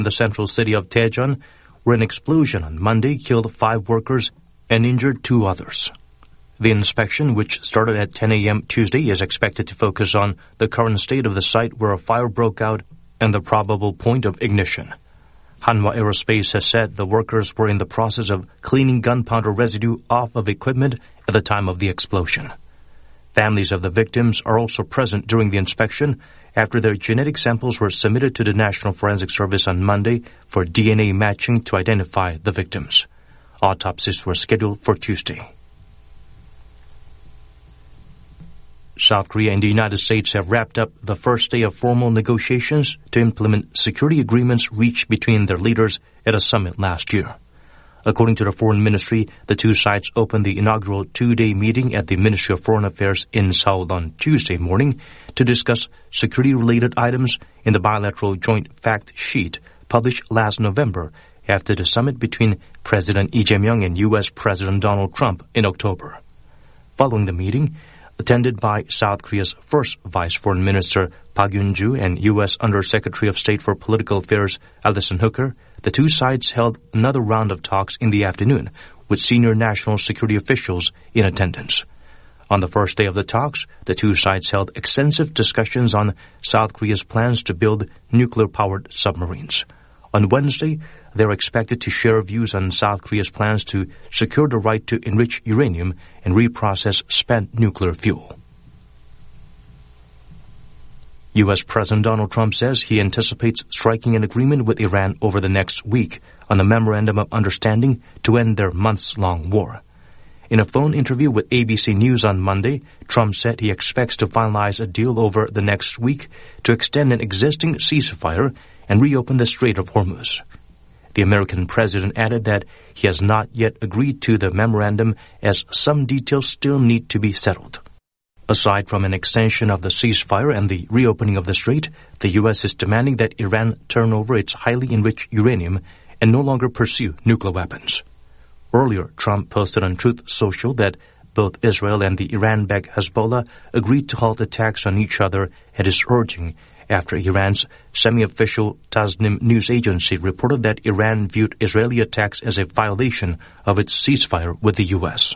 in the central city of Daejeon, where an explosion on Monday killed 5 workers and injured 2 others. The inspection, which started at 10 a.m. Tuesday, is expected to focus on the current state of the site where a fire broke out and the probable point of ignition. Hanwha Aerospace has said the workers were in the process of cleaning gunpowder residue off of equipment at the time of the explosion. Families of the victims are also present during the inspection after their genetic samples were submitted to the National Forensic Service on Monday for DNA matching to identify the victims. Autopsies were scheduled for Tuesday. South Korea and the United States have wrapped up the first day of formal negotiations to implement security agreements reached between their leaders at a summit last year. According to the Foreign Ministry, the two sides opened the inaugural 2-day meeting at the Ministry of Foreign Affairs in Seoul on Tuesday morning to discuss security-related items in the bilateral joint fact sheet published last November after the summit between President Lee Jae-myung and U.S. President Donald Trump in October. Following the meeting, attended by South Korea's first Vice Foreign Minister Park Yoon-joo and U.S. Undersecretary of State for Political Affairs Alison Hooker, the two sides held another round of talks in the afternoon with senior national security officials in attendance. On the first day of the talks, the two sides held extensive discussions on South Korea's plans to build nuclear-powered submarines. On Wednesday, they are expected to share views on South Korea's plans to secure the right to enrich uranium and reprocess spent nuclear fuel. U.S. President Donald Trump says he anticipates striking an agreement with Iran over the next week on a memorandum of understanding to end their months-long war. In a phone interview with ABC News on Monday, Trump said he expects to finalize a deal over the next week to extend an existing ceasefire and reopen the Strait of Hormuz. The American president added that he has not yet agreed to the memorandum as some details still need to be settled. Aside from an extension of the ceasefire and the reopening of the strait, the U.S. is demanding that Iran turn over its highly enriched uranium and no longer pursue nuclear weapons. Earlier, Trump posted on Truth Social that both Israel and the Iran-backed Hezbollah agreed to halt attacks on each other at his urging after Iran's semi-official Tasnim news agency reported that Iran viewed Israeli attacks as a violation of its ceasefire with the U.S.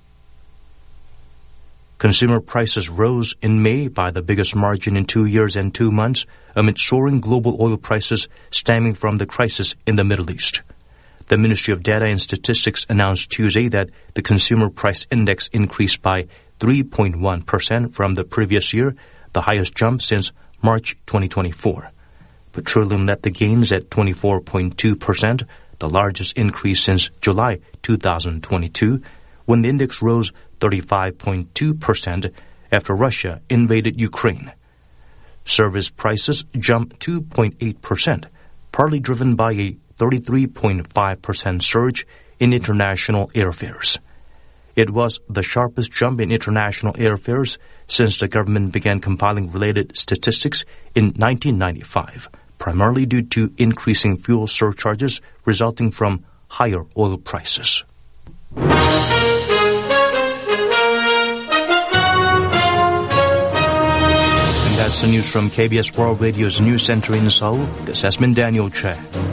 Consumer prices rose in May by the biggest margin in 2 years and 2 months amid soaring global oil prices stemming from the crisis in the Middle East. The Ministry of Data and Statistics announced Tuesday that the consumer price index increased by 3.1% from the previous year, the highest jump since March 2024. Petroleum led the gains at 24.2%, the largest increase since July 2022, when the index rose 35.2% after Russia invaded Ukraine. Service prices jumped 2.8%, partly driven by a 33.5% surge in international airfares. It was the sharpest jump in international airfares since the government began compiling related statistics in 1995, primarily due to increasing fuel surcharges resulting from higher oil prices. That's the news from KBS World Radio's News Center in Seoul. This has been Daniel Che.